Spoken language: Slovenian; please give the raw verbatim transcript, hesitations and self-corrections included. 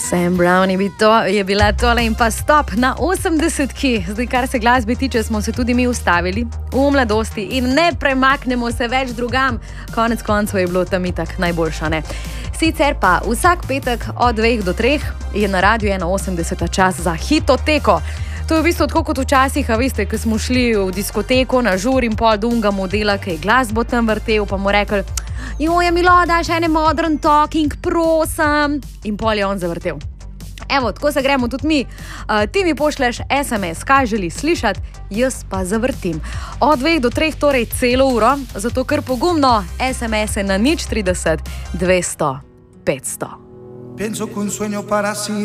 Sam Brown je, bi to, je bila tole in pa stop na osemdesetki. Zdaj, kar se glasbe tiče, smo se tudi mi ustavili v mladosti in ne premaknemo se več drugam. Konec koncev je bilo tam itak najboljša, ne? Sicer pa vsak petek od dveh do treh je na Radiu ena osemdeset čas za hitoteko. To je v bistvu tako kot včasih, a veste, ko smo šli v diskoteko na žur in pol dunga modela, ki je glasbo tam vrtel, pa mu rekli, joj, Milo, daš ene Modern Talking, prosim. In pol je on zavrtel. Evo, tako se gremo tudi mi. Uh, ti mi pošleš es em es, kaj želi slišati, jaz pa zavrtim. Od dveh do treh, torej celo uro, zato kar pogumno es em es-e na nič trideset dvesto petsto. Pienso que un sueño para siempre.